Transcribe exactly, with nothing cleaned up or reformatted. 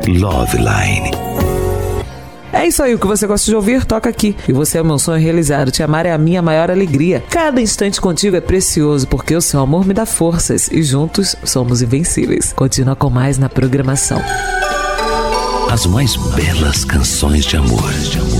Loveline. É isso aí, o que você gosta de ouvir, toca aqui. E você é o meu sonho realizado, te amar é a minha maior alegria. Cada instante contigo é precioso, porque o seu amor me dá forças e juntos somos invencíveis. Continua com mais na programação. As mais belas canções de amor.